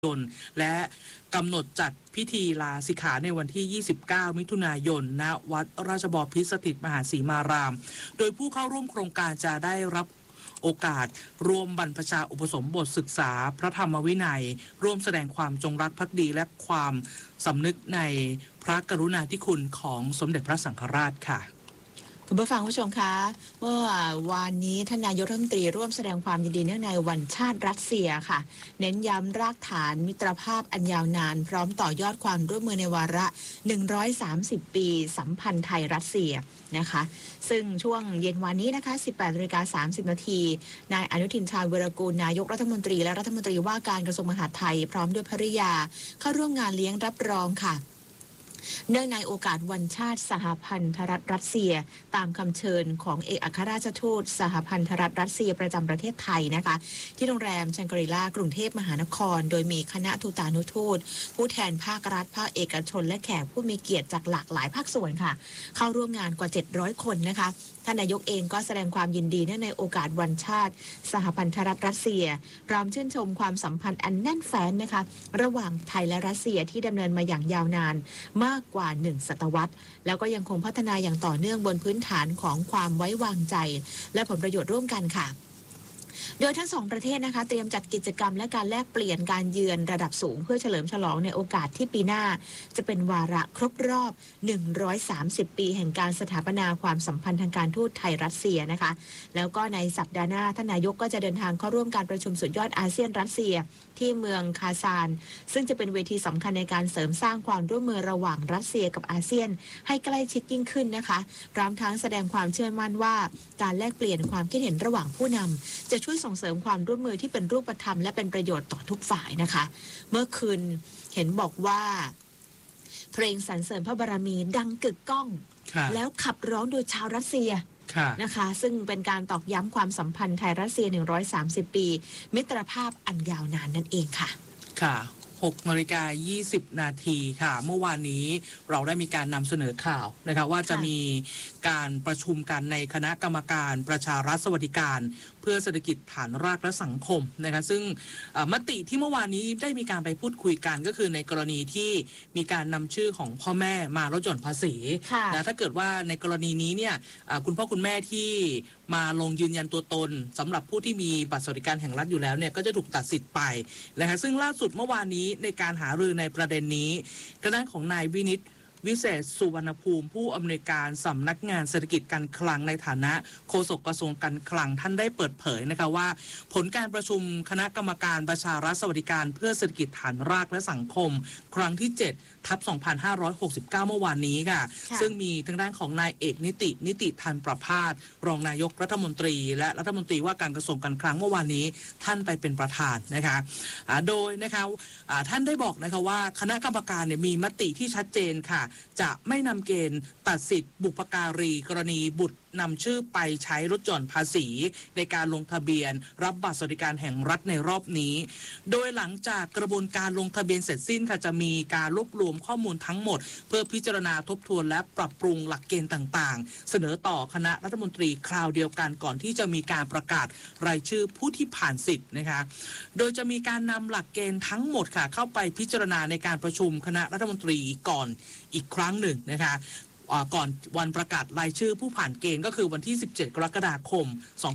ยนและกำหนดจัดพิธีลาสิกขาในวันที่ 29 มิถุนายน ณ วัดราชบพิตรสถิตมหาสีมาราม โดยผู้เข้าร่วมโครงการจะได้รับโอกาสร่วมบรรพชาอุปสมบทศึกษาพระธรรมวินัยร่วมแสดงความจงรักภักดีและความสำนึกในพระกรุณาธิคุณของสมเด็จพระสังฆราชค่ะคุณผู้ฟังผู้ชมคะเมื่อวานนี้ท่านนายกรัฐมนตรีร่วมแสดงความยินดีเนื่องในวันชาติรัสเซียค่ะเน้นย้ำรากฐานมิตรภาพอันยาวนานพร้อมต่อยอดความร่วมมือในวาระ130 ปีสัมพันธ์ไทยรัสเซียนะคะซึ่งช่วงเย็นวันนี้นะคะ 18:30 น.นายอนุทินชาญวีรกูลนายกรัฐมนตรีและรัฐมนตรีว่าการกระทรวงมหาดไทยพร้อมด้วยภริยาเข้าร่วมงานเลี้ยงรับรองค่ะเนื่องในโอกาสวันชาติสหพันธรัฐรัสเซียตามคำเชิญของเอกอัครราชทูตสหพันธรัฐรัสเซียประจำประเทศไทยนะคะที่โรงแรมแชงกรีลากรุงเทพมหานครโดยมีคณะทูตานุทูตผู้แทนภาครัฐภาคเอกชนและแขกผู้มีเกียรติจากหลากหลายภาคส่วนค่ะเข้าร่วมงานกว่า700คนนะคะท่านนายกเองก็แสดงความยินดีเนื่องในโอกาสวันชาติสหพันธรัฐรัสเซียพร้อมชื่นชมความสัมพันธ์อันแน่นแฟ้นนะคะระหว่างไทยและรัสเซียที่ดำเนินมาอย่างยาวนานมากกว่า1 ศตวรรษแล้วก็ยังคงพัฒนาอย่างต่อเนื่องบนพื้นฐานของความไว้วางใจและผลประโยชน์ร่วมกันค่ะโดยทั้งสองประเทศนะคะเตรียมจัดกิจกรรมและการแลกเปลี่ยนการเยือนระดับสูงเพื่อเฉลิมฉลองในโอกาสที่ปีหน้าจะเป็นวาระครบรอบ130 ปีแห่งการสถาปนาความสัมพันธ์ทางการทูตไทยรัสเซียนะคะแล้วก็ในสัปดาห์หน้าท่านนายกก็จะเดินทางเข้าร่วมการประชุมสุดยอดอาเซียนรัสเซียที่เมืองคาซานซึ่งจะเป็นเวทีสำคัญในการเสริมสร้างความร่วมมือระหว่างรัสเซียกับอาเซียนให้ใกล้ชิดยิ่งขึ้นนะคะพร้อมทั้งแสดงความเชื่อมั่นว่าการแลกเปลี่ยนความคิดเห็นระหว่างผู้นำจะช่วยส่งเสริมความร่วมมือที่เป็นรูปธรรมและเป็นประโยชน์ต่อทุกฝ่ายนะคะเมื่อคืนเห็นบอกว่าเพลงสรรเสริญพระบารมีดังกึกก้องแล้วขับร้องโดยชาวรัสเซียนะคะซึ่งเป็นการตอกย้ำความสัมพันธ์ไทยรัสเซีย130 ปีมิตรภาพอันยาวนานนั่นเองค่ะ 6:20 น.ค่ะเมื่อวานนี้เราได้มีการนำเสนอข่าวนะคะว่าจะมีการประชุมกันในคณะกรรมการประชารัฐสวัสดิการเพื่อเศรษฐกิจฐานรากและสังคมนะคะซึ่งมติที่เมื่อวานนี้ได้มีการไปพูดคุยกันก็คือในกรณีที่มีการนำชื่อของพ่อแม่มาลดหย่อนภาษีนะถ้าเกิดว่าในกรณีนี้เนี่ยคุณพ่อคุณแม่ที่มาลงยืนยันตัวตนสำหรับผู้ที่มีบัตรสวัสดิการแห่งรัฐอยู่แล้วเนี่ยก็จะถูกตัดสิทธิ์ไปนะคะซึ่งล่าสุดเมื่อวานนี้ในการหารือในประเด็นนี้ทางด้านของนายวินิตวิเศษสุวรรณภูมิผู้อำนวยการสำนักงานเศรษฐกิจการคลังในฐานะโฆษกกระทรวงการคลังท่านได้เปิดเผยนะคะว่าผลการประชุมคณะกรรมการประชารัฐสวัสดิการเพื่อเศรษฐกิจฐานรากและสังคมครั้งที่7/2569เมื่อวานนี้ค่ะซึ่งมีทางด้านของนายเอกนิติธันประภาสรองนายกรัฐมนตรีและรัฐมนตรีว่าการกระทรวงการคลังเมื่อวานนี้ท่านไปเป็นประธานนะคะโดยนะคะท่านได้บอกนะคะว่าคณะกรรมการเนี่ยมีมติที่ชัดเจนค่ะจะไม่นำเกณฑ์ตัดสิทธิ์บุพการีกรณีบุตรนำชื่อไปใช้ลดหย่อนภาษีในการลงทะเบียนรับบัตรสวัสดิการแห่งรัฐในรอบนี้โดยหลังจากกระบวนการลงทะเบียนเสร็จสิ้นค่ะจะมีการรวบรวมข้อมูลทั้งหมดเพื่อพิจารณาทบทวนและปรับปรุงหลักเกณฑ์ต่างๆเสนอต่อคณะรัฐมนตรีคราวเดียวกันก่อนที่จะมีการประกาศรายชื่อผู้ที่ผ่านสิทธิ์นะคะโดยจะมีการนำหลักเกณฑ์ทั้งหมดค่ะเข้าไปพิจารณาในการประชุมคณะรัฐมนตรีก่อนอีกครั้งหนึ่งนะคะก่อนวันประกาศรายชื่อผู้ผ่านเกณฑ์ก็คือวันที่17 กรกฎาคม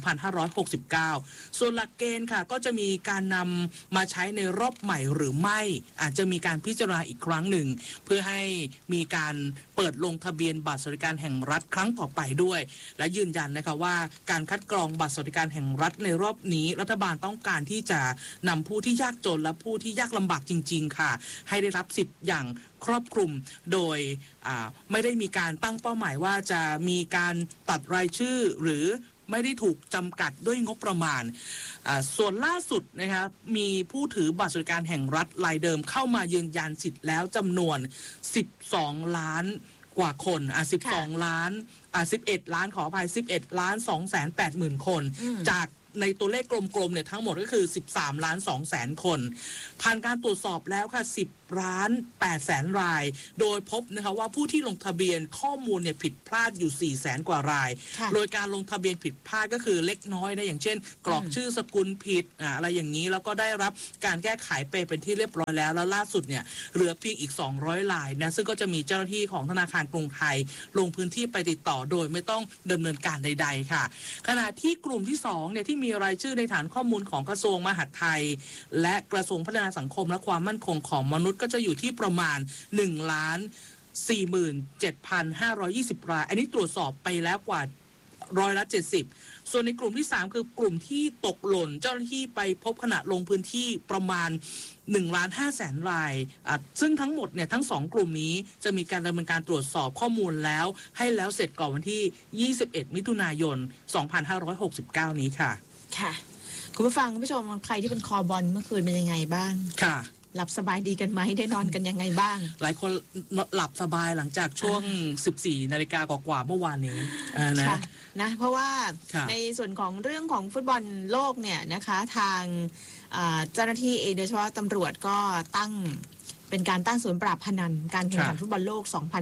2569ส่วนหลักเกณฑ์ค่ะก็จะมีการนำมาใช้ในรอบใหม่หรือไม่อาจจะมีการพิจารณาอีกครั้งหนึ่งเพื่อให้มีการเปิดลงทะเบียนบัตรสวัสดิการแห่งรัฐครั้งต่อไปด้วยและยืนยันนะคะว่าการคัดกรองบัตรสวัสดิการแห่งรัฐในรอบนี้รัฐบาลต้องการที่จะนำผู้ที่ยากจนและผู้ที่ยากลำบากจริงๆค่ะให้ได้รับสิทธิ์อย่างครอบคลุมโดยไม่ได้มีการตั้งเป้าหมายว่าจะมีการตัดรายชื่อหรือไม่ได้ถูกจำกัดด้วยงบประมาณส่วนล่าสุดนะครับมีผู้ถือบัตรสวัสดิการแห่งรัฐรายเดิมเข้ามายืนยันสิทธิ์แล้วจำนวน12 ล้านกว่าคน11 ล้านขออภัย11,280,000 คนจากในตัวเลขกลมๆเนี่ยทั้งหมดก็คือ13.2 ล้านคนผ่านการตรวจสอบแล้วค่ะ10.8 ล้านรายโดยพบนะคะว่าผู้ที่ลงทะเบียนข้อมูลเนี่ยผิดพลาดอยู่400,000 กว่ารายโดยการลงทะเบียนผิดพลาดก็คือเล็กน้อยนะอย่างเช่นกรอกชื่อสกุลผิดอะไรอย่างนี้แล้วก็ได้รับการแก้ไขไปเป็นที่เรียบร้อยแล้วล่าสุดเนี่ยเหลือเพียงอีก200 รายนะซึ่งก็จะมีเจ้าหน้าที่ของธนาคารกรุงไทยลงพื้นที่ไปติดต่อโดยไม่ต้องดำเนินการใดๆค่ะขณะที่กลุ่มที่2เนี่ยที่มีรายชื่อในฐานข้อมูลของกระทรวงมหาดไทยและกระทรวงพัฒนาสังคมและความมั่นคงของมนุษย์ก็จะอยู่ที่ประมาณ1,47,520 รายอันนี้ตรวจสอบไปแล้วกว่า70%ส่วนในกลุ่มที่3คือกลุ่มที่ตกหล่นเจ้าหน้าที่ไปพบขณะลงพื้นที่ประมาณ1,500,000 รายซึ่งทั้งหมดเนี่ยทั้ง2กลุ่มนี้จะมีการดำเนินการตรวจสอบข้อมูลแล้วให้แล้วเสร็จก่อนวันที่21 มิถุนายน 2569 นี้ค่ะค่ะคุณผู้ฟังคุณผู้ชมใครที่เป็นคอบอลเมื่อคืนเป็นยังไงบ้างค่ะหลับสบายดีกันไหมได้นอนกันยังไงบ้างหลายคนหลับสบายหลังจากช่วง 14 นาฬิกากว่าเมื่อวานนี้นะเพราะว่าในส่วนของเรื่องของฟุตบอลโลกเนี่ยนะคะทางเจ้าหน้าที่โดยเฉพาะตำรวจก็เป็นการตั้งศูนย์ปราบพนันการแข่งขันฟุตบอลโลก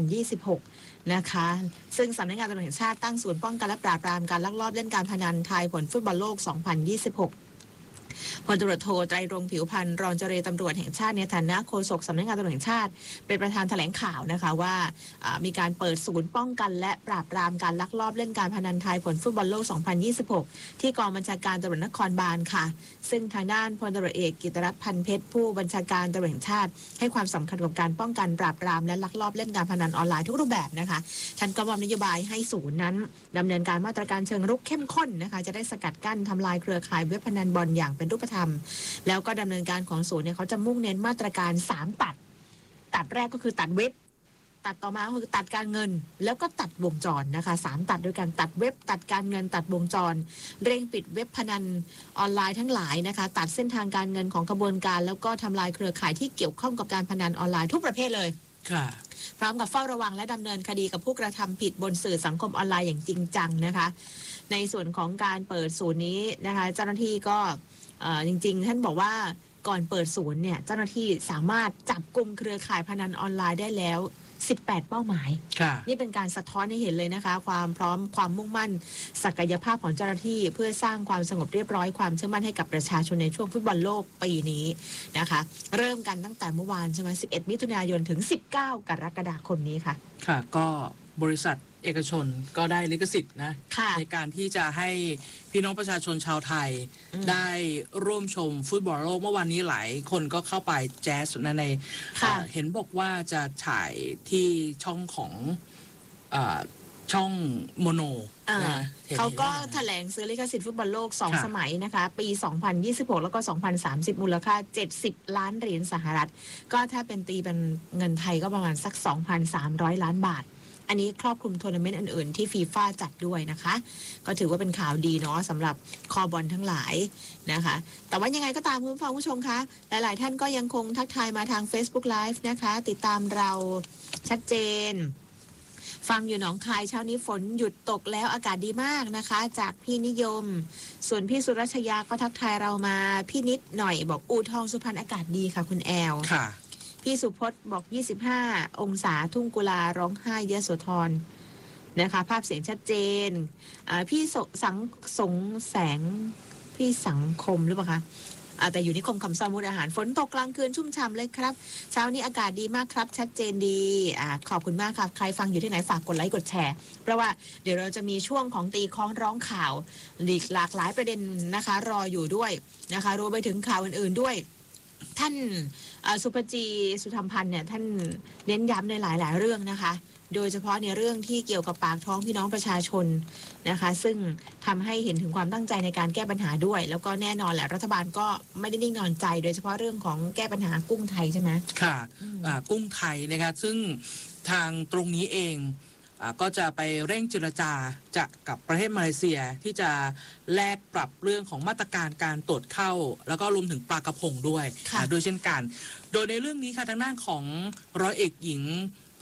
2026 นะคะซึ่งสำนักงานตำรวจแห่งชาติตั้งศูนย์ป้องกันและปราบปรามการลักลอบเล่นการพนันทายผลฟุตบอลโลก 2026พลตำรวจโทไตรรงค์ผิวพรรณรองเจรตำรวจแห่งชาติในฐานะโฆษกสำนักงานตำรวจแห่งชาติเป็นประธานแถลงข่าวนะคะว่ามีการเปิดศูนย์ป้องกันและปราบปรามการลักลอบเล่นการพนันทายผลฟุตบอลโลก 2026 ที่กองบัญชาการตำรวจนครบาลค่ะซึ่งทางด้านพลตำรวจเอกกิตติรัตน์พันเพชรผู้บัญชาการตำรวจแห่งชาติให้ความสำคัญกับการป้องกันปราบปรามและลักลอบเล่นการพนันออนไลน์ทุกรูปแบบนะคะท่านก็มอบนโยบายให้ศูนย์นั้นดำเนินการมาตรการเชิงรุกเข้มข้นนะคะจะได้สกัดกั้นทำลายเครือข่ายเว็บพนันบอลอย่างเป็นรูปธรรมแล้วก็ดำเนินการของศูนย์เนี่ยเขาจะมุ่งเน้นมาตรการ3ตัดแรกก็คือตัดเว็บตัดต่อมาคือตัดการเงินแล้วก็ตัดวงจรนะคะ3ตัดด้วยกันตัดเว็บตัดการเงินตัดวงจรเร่งปิดเว็บพนันออนไลน์ทั้งหลายนะคะตัดเส้นทางการเงินของกระบวนการแล้วก็ทำลายเครือข่ายที่เกี่ยวข้องกับการพนันออนไลน์ทุกประเภทเลยค่ะพร้อมกับเฝ้าระวังและดำเนินคดีกับผู้กระทำผิดบนสื่อสังคมออนไลน์อย่างจริงจังนะคะในส่วนของการเปิดศูนย์นี้นะคะเจ้าหน้าที่ก็จริงๆท่านบอกว่าก่อนเปิดศูนย์เนี่ยเจ้าหน้าที่สามารถจับกลุ่มเครือข่ายพนันออนไลน์ได้แล้ว18เป้าหมายนี่เป็นการสะท้อนให้เห็นเลยนะคะความพร้อมความมุ่งมั่นศักยภาพของเจ้าหน้าที่เพื่อสร้างความสงบเรียบร้อยความเชื่อมั่นให้กับประชาชนในช่วงฟุตบอลโลกปีนี้นะคะเริ่มกันตั้งแต่เมื่อวานใช่ไหม11 มิถุนายนถึง19 กรกฎาคมนี้ค่ะค่ะก็บริษัทเอกชนก็ได้ลิขสิทธิ์นะในการที่จะให้พี่น้องประชาชนชาวไทยได้ร่วมชมฟุตบอลโลกเมื่อวานนี้หลายคนก็เข้าไปแจ๊สในเห็นบอกว่าจะฉายที่ช่องของช่องโมโนเขาก็แถลงซื้อลิขสิทธิ์ฟุตบอลโลก2 สมัยนะคะปี 2026 แล้วก็ 2030 มูลค่า70 ล้านเหรียญสหรัฐก็ถ้าเป็นตีเป็นเงินไทยก็ประมาณสัก 2,300 ล้านบาทอันนี้ครอบคลุมทัวร์นาเมนต์อื่นๆที่ฟีฟ่าจัดด้วยนะคะก็ถือว่าเป็นข่าวดีเนาะสำหรับคอบอลทั้งหลายนะคะแต่ว่ายังไงก็ตามคุณผู้ชมคะหลายๆท่านก็ยังคงทักทายมาทาง Facebook Live นะคะติดตามเราชัดเจนฟังอยู่หนองคายเช้านี้ฝนหยุดตกแล้วอากาศดีมากนะคะจากพี่นิยมส่วนพี่สุรัชยาก็ทักทายเรามาพี่นิดหน่อยบอกอู่ทองสุพรรณอากาศดีค่ะคุณแอลค่ะพี่สุพจน์บอก25 องศาทุ่งกุลาร้องไห้ยโสธรนะคะภาพเสียงชัดเจนพี่สงแสงพี่สังคมหรือเปล่าคะแต่อยู่นิคมคำสมุทรอาหารฝนตกกลางคืนชุ่มฉ่ำเลยครับเช้านี้อากาศดีมากครับชัดเจนดีขอบคุณมากครับใครฟังอยู่ที่ไหนฝากกดไลค์กดแชร์เพราะว่าเดี๋ยวเราจะมีช่วงของตีคล้องร้องข่าวหลากหลายประเด็นนะคะรออยู่ด้วยนะคะรวมไปถึงข่าวอื่นๆด้วยท่านสุภจีสุธรรมพันธ์เนี่ยท่านเน้นย้ำในหลายๆเรื่องนะคะโดยเฉพาะในเรื่องที่เกี่ยวกับปากท้องพี่น้องประชาชนนะคะซึ่งทำให้เห็นถึงความตั้งใจในการแก้ปัญหาด้วยแล้วก็แน่นอนแหละรัฐบาลก็ไม่ได้นิ่งนอนใจโดยเฉพาะเรื่องของแก้ปัญหากุ้งไทยใช่ไหมค่ะกุ้งไทยนะคะซึ่งทางตรงนี้เองก็จะไปเร่งเจรจากับประเทศมาเลเซียที่จะแลกปรับเรื่องของมาตรการการตรวจเข้าแล้วก็รวมถึงปลากระพงด้วยโดยเช่นกันโดยในเรื่องนี้ค่ะทางด้านของร้อยเอกหญิงพ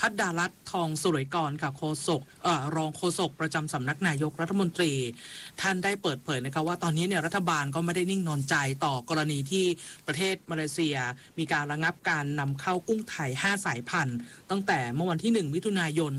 ภัดดารัตน์ทองสุรกรค่ะโฆษกรองโฆษกประจำสำนักนายกรัฐมนตรีท่านได้เปิดเผยนะคะว่าตอนนี้เนี่ยรัฐบาลก็ไม่ได้นิ่งนอนใจต่อกรณีที่ประเทศมาเลเซียมีการระงับการนำเข้ากุ้งไทย5สายพันธุ์ตั้งแต่เมื่อวันที่1มิถุนายน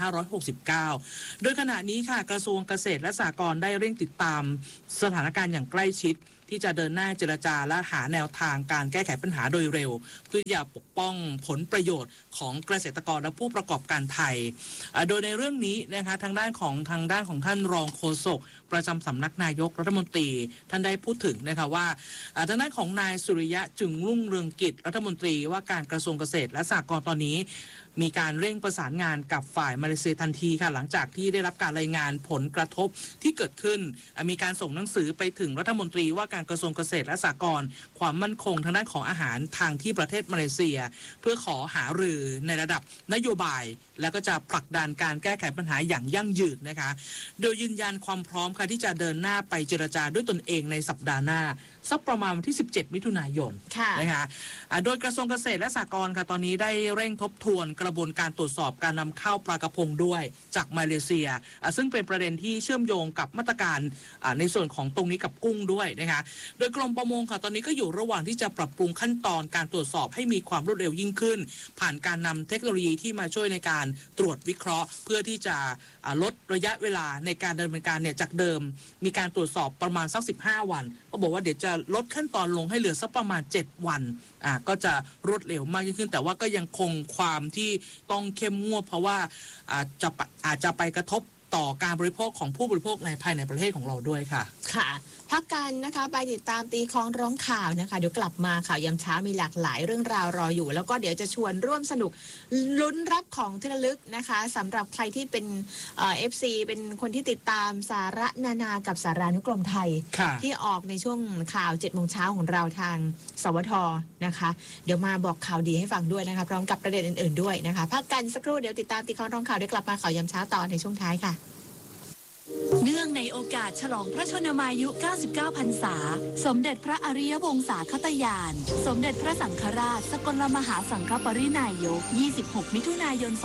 2569โดยขณะนี้ค่ะกระทรวงเกษตรและสหกรณ์ได้เร่งติดตามสถานการณ์อย่างใกล้ชิดที่จะเดินหน้าเจรจาและหาแนวทางการแก้ไขปัญหาโดยเร็วเพื่ออย่าปกป้องผลประโยชน์ของเกษตรกรและผู้ประกอบการไทยโดยในเรื่องนี้นะคะทางด้านของท่านรองโฆษกประจำสำนักนายกรัฐมนตรีท่านได้พูดถึงนะคะว่าทางด้านของนายสุริยะจึงรุ่งเรืองกิจรัฐมนตรีว่าการกระทรวงเกษตรและสหกรณ์ตอนนี้มีการเร่งประสานงานกับฝ่ายมาเลเซียทันทีค่ะหลังจากที่ได้รับการรายงานผลกระทบที่เกิดขึ้นมีการส่งหนังสือไปถึงรัฐมนตรีว่าการกระทรวงเกษตรและสหกรณ์ความมั่นคงทางด้านของอาหารทางที่ประเทศมาเลเซียเพื่อขอหารือในระดับนโยบายแล้วก็จะผลักดันการแก้ไขปัญหาอย่างยั่งยืนนะคะโดยยืนยันความพร้อมค่ะที่จะเดินหน้าไปเจรจาด้วยตนเองในสัปดาห์หน้าสักประมาณวันที่17มิถุนายนนะคะโดยกระทรวงเกษตรและสหกรณ์ค่ะตอนนี้ได้เร่งทบทวนกระบวนการตรวจสอบการนำเข้าปลากระพงด้วยจากมาเลเซียซึ่งเป็นประเด็นที่เชื่อมโยงกับมาตรการในส่วนของตรงนี้กับกุ้งด้วยนะคะโดยกรมประมงค่ะตอนนี้ก็อยู่ระหว่างที่จะปรับปรุงขั้นตอนการตรวจสอบให้มีความรวดเร็วยิ่งขึ้นผ่านการนำเทคโนโลยีที่มาช่วยในการตรวจวิเคราะห์เพื่อที่จะลดระยะเวลาในการดำเนินการเนี่ยจากเดิมมีการตรวจสอบประมาณสัก15วันก็บอกว่าเดี๋ยวจะลดขั้นตอนลงให้เหลือสักประมาณ7วันก็จะรวดเร็วมากยิ่งขึ้นแต่ว่าก็ยังคงความที่ต้องเข้มงวดเพราะว่าอาจจะไปกระทบต่อการบริโภคของผู้บริโภคในภายในประเทศของเราด้วยค่ะค่ะพักกันนะคะไปติดตามตีคล้องร้องข่าวนะคะเดี๋ยวกลับมาข่าวยามเช้ามีหลากหลายเรื่องราวรออยู่แล้วก็เดี๋ยวจะชวนร่วมสนุกลุ้นรับของที่ระลึกนะคะสำหรับใครที่เป็นFC เป็นคนที่ติดตามสาระนานากับสารานุกรมไทยที่ออกในช่วงข่าว7 โมงเช้าของเราทางสวทนะคะเดี๋ยวมาบอกข่าวดีให้ฟังด้วยนะคะพร้อมกับประเด็นอื่นๆด้วยนะคะพักกันสักครู่เดี๋ยวติดตามตีคล้องร้องข่าวเดี๋ยวกลับมาข่าวยามเช้าต่อในช่วงท้ายค่ะเนื่องในโอกาสฉลองพระชนมายุ 99 พรรษา สมเด็จพระอริยวงศาคตญาณ สมเด็จพระสังฆราชสกลมหาสังฆปรินายก 26 มิถุนายน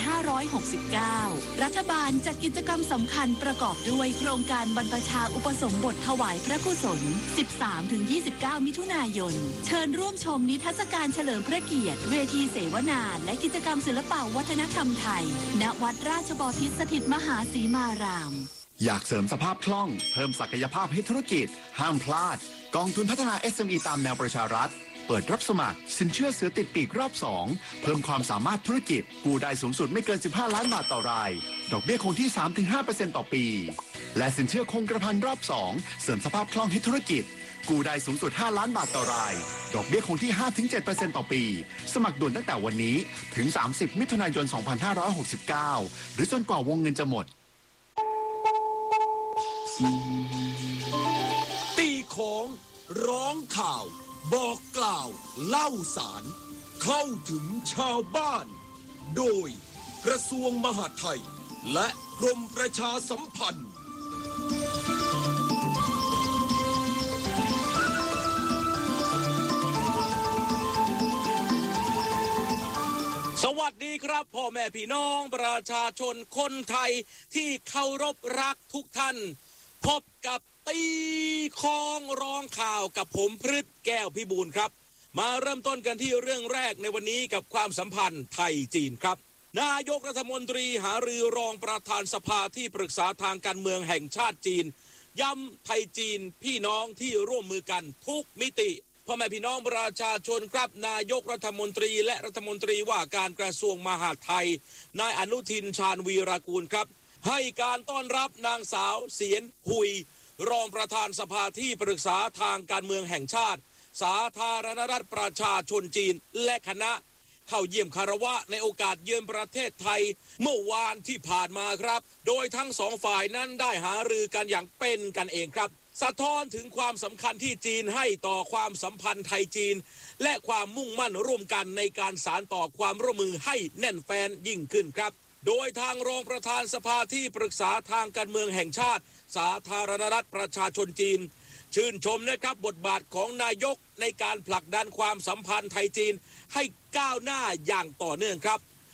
2569 รัฐบาลจัดกิจกรรมสำคัญประกอบด้วยโครงการบรรพชาอุปสมบทถวายพระกุศล 13-29 มิถุนายน เชิญร่วมชมนิทรรศการเฉลิมพระเกียรติเวทีเสวนาและกิจกรรมศิลปวัฒนธรรมไทย ณ วัดราชบพิตรสถิตมหาสีมารามอยากเสริมสภาพคล่องเพิ่มศักยภาพให้ธุรกิจห้ามพลาดกองทุนพัฒนา SME ตามแนวประชารัฐเปิดรับสมัครสินเชื่อเสือติดปีกรอบ2เพิ่มความสามารถธุรกิจกู้ได้สูงสุดไม่เกิน15ล้านบาทต่อรายดอกเบี้ยคงที่ 3-5% ต่อปีและสินเชื่อคงกระพันรอบ2เสริมสภาพคล่องให้ธุรกิจกู้ได้สูงสุด5ล้านบาทต่อรายดอกเบี้ยคงที่ 5-7% ต่อปีสมัครด่วนตั้งแต่วันนี้ถึง30มิถุนายน2569หรือจนกว่าวงเงินจะหมดตีของร้องข่าวบอกกล่าวเล่าสารเข้าถึงชาวบ้านโดยกระทรวงมหาดไทยและกรมประชาสัมพันธ์สวัสดีครับพ่อแม่พี่น้องประชาชนคนไทยที่เคารพรักทุกท่านพบกับตีคล้องร้องข่าวกับผมพฤทธิ์แก้วพิบูลครับมาเริ่มต้นกันที่เรื่องแรกในวันนี้กับความสัมพันธ์ไทยจีนครับนายกรัฐมนตรีหารือรองประธานสภาที่ปรึกษาทางการเมืองแห่งชาติจีนย้ำไทยจีนพี่น้องที่ร่วมมือกันทุกมิติพ่อแม่พี่น้องประชาชนครับนายกรัฐมนตรีและรัฐมนตรีว่าการกระทรวงมหาดไทยนายอนุทินชาญวีรกูลครับให้การต้อนรับนางสาวเสียนหุยรองประธานสภาที่ปรึกษาทางการเมืองแห่งชาติสาธารณรัฐประชาชนจีนและคณะเข้าเยี่ยมคารวะในโอกาสเยือนประเทศไทยเมื่อวานที่ผ่านมาครับโดยทั้งสองฝ่ายนั้นได้หารือกันอย่างเป็นกันเองครับสะท้อนถึงความสำคัญที่จีนให้ต่อความสัมพันธ์ไทยจีนและความมุ่งมั่นร่วมกันในการสานต่อความร่วมมือให้แน่นแฟ้นยิ่งขึ้นครับโดยทางรองประธานสภาที่ปรึกษาทางการเมืองแห่งชาติสาธารณรัฐประชาชนจีนชื่นชมนะครับบทบาทของนายกในการผลักดันความสัมพันธ์ไทยจีนให้ก้าวหน้าอย่างต่อเนื่องครับ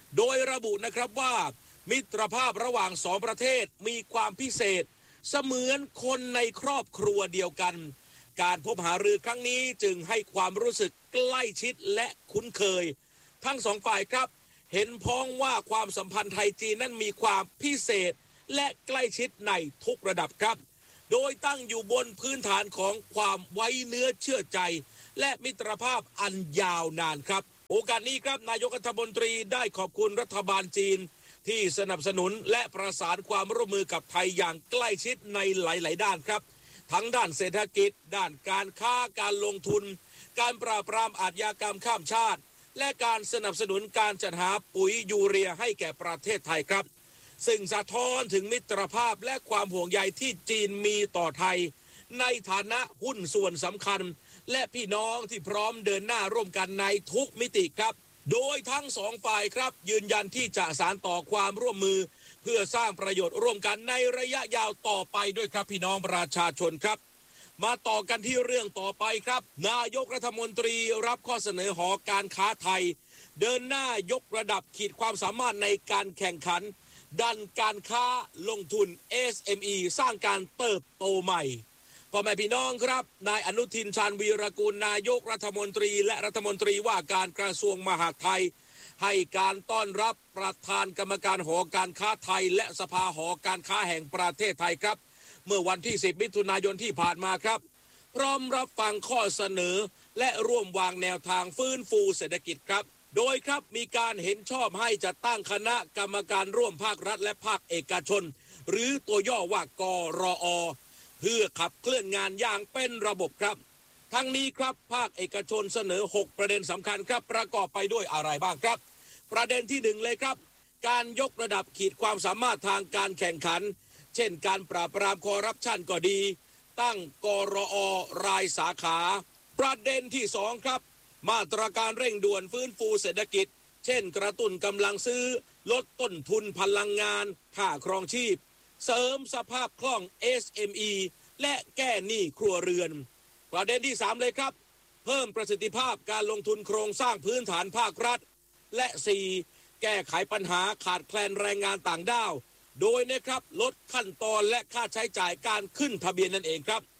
โดยระบุนะครับว่ามิตรภาพระหว่างสองประเทศมีความพิเศษเสมือนคนในครอบครัวเดียวกันการพบหารือครั้งนี้จึงให้ความรู้สึกใกล้ชิดและคุ้นเคยทั้งสองฝ่ายครับเห็นพ้องว่าความสัมพันธ์ไทยจีนนั้นมีความพิเศษและใกล้ชิดในทุกระดับครับโดยตั้งอยู่บนพื้นฐานของความไว้เนื้อเชื่อใจและมิตรภาพอันยาวนานครับโอกาสนี้ครับนายกรัฐมนตรีได้ขอบคุณรัฐบาลจีนที่สนับสนุนและประสานความร่วมมือกับไทยอย่างใกล้ชิดในหลายๆด้านครับทั้งด้านเศรษฐกิจด้านการค้าการลงทุนการปราบปรามอาชญากรรมข้ามชาติและการสนับสนุนการจัดหาปุ๋ยยูเรียให้แก่ประเทศไทยครับซึ่งสะท้อนถึงมิตรภาพและความห่วงใยที่จีนมีต่อไทยในฐานะหุ้นส่วนสำคัญและพี่น้องที่พร้อมเดินหน้าร่วมกันในทุกมิติครับโดยทั้งสองฝ่ายครับยืนยันที่จะสานต่อความร่วมมือเพื่อสร้างประโยชน์ร่วมกันในระยะยาวต่อไปด้วยครับพี่น้องประชาชนครับมาต่อกันที่เรื่องต่อไปครับนายกรัฐมนตรีรับข้อเสนอหอการค้าไทยเดินหน้ายกระดับขีดความสามารถในการแข่งขันดันการค้าลงทุน SME สร้างการเติบโตใหม่พ่อแม่พี่น้องครับนายอนุทินชาญวีรกูลนายกรัฐมนตรีและรัฐมนตรีว่าการกระทรวงมหาดไทยให้การต้อนรับประธานกรรมการหอการค้าไทยและสภาหอการค้าแห่งประเทศไทยครับเมื่อวันที่10มิถุนายนที่ผ่านมาครับพร้อมรับฟังข้อเสนอและร่วมวางแนวทางฟื้นฟูเศรษฐกิจครับโดยครับมีการเห็นชอบให้จัดตั้งคณะกรรมการร่วมภาครัฐและภาคเอกชนหรือตัวย่อว่ากรอ.เพื่อขับเคลื่อนงานอย่างเป็นระบบครับทั้งนี้ครับภาคเอกชนเสนอ6ประเด็นสำคัญครับประกอบไปด้วยอะไรบ้างครับประเด็นที่1เลยครับการยกระดับขีดความสามารถทางการแข่งขันเช่นการปราบปรามคอร์รัปชันก็ดีตั้งกรอ.รายสาขาประเด็นที่2ครับมาตรการเร่งด่วนฟื้นฟูเศรษฐกิจเช่นกระตุ้นกำลังซื้อลดต้นทุนพลังงานค่าครองชีพเสริมสภาพคล่อง SME และแก้หนี้ครัวเรือนประเด็นที่3เลยครับเพิ่มประสิทธิภาพการลงทุนโครงสร้างพื้นฐานภาครัฐและ4แก้ไขปัญหาขาดแคลนแรงงานต่างด้าวโดยนะครับลดขั้นตอนและค่าใช้จ่ายการขึ้นทะเบียนนั่นเองครับ